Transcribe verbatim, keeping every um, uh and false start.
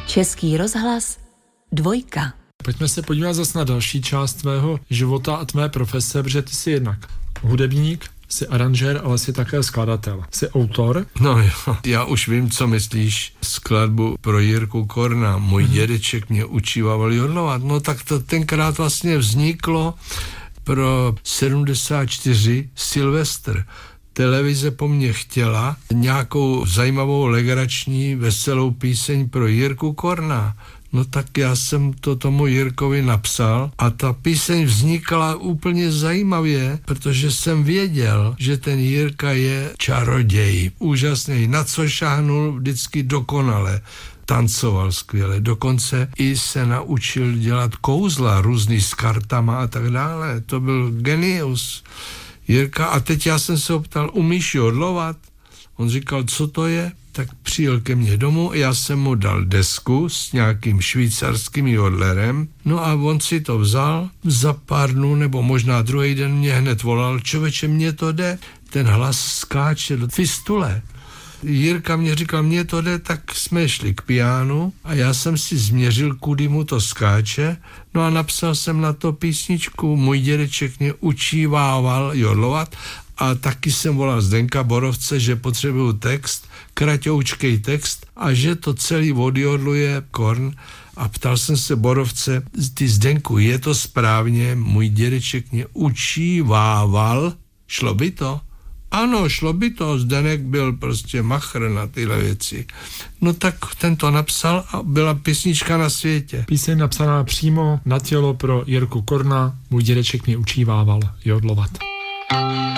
Český rozhlas, dvojka. Pojďme se podívat zase na další část tvého života a tvé profese, protože ty jsi jednak hudebník, jsi aranžér, ale jsi také skladatel. Jsi autor. No jo, já už vím, co myslíš. Skladbu pro Jirku Korna. Můj hmm. dědeček mě učíval jodlovat. No tak to tenkrát vlastně vzniklo pro sedmdesát čtyři Silvestr. Televize po mně chtěla nějakou zajímavou legrační veselou píseň pro Jirku Korna. No tak já jsem to tomu Jirkovi napsal a ta píseň vznikla úplně zajímavě, protože jsem věděl, že ten Jirka je čaroděj. Úžasný, na co šáhnul vždycky dokonale. Tancoval skvěle, dokonce i se naučil dělat kouzla různý s kartama a tak dále. To byl genius. Jirka, a teď já jsem se ho ptal, umíš jodlovat? On říkal, co to je? Tak přijel ke mně domů, já jsem mu dal desku s nějakým švýcarským jodlerem, no a on si to vzal, za pár dnů nebo možná druhý den mě hned volal, člověče, mně to jde, ten hlas skáče do fistule. Jirka mě říkal, mně to jde, tak jsme šli k pianu a já jsem si změřil, kudy mu to skáče, no a napsal jsem na to písničku, můj dědeček mě učívával jodlovat a taky jsem volal Zdenka Borovce, že potřebuju text, kraťoučkej text a že to celý odjodluje Korn a ptal jsem se Borovce, ty Zdenku, je to správně, můj dědeček mě učívával, šlo by to? Ano, šlo by to, Zdenek byl prostě machr na tyhle věci. No tak ten to napsal a byla písnička na světě. Píseň napsaná přímo na tělo pro Jirku Korna, můj dědeček mě učívával jodlovat.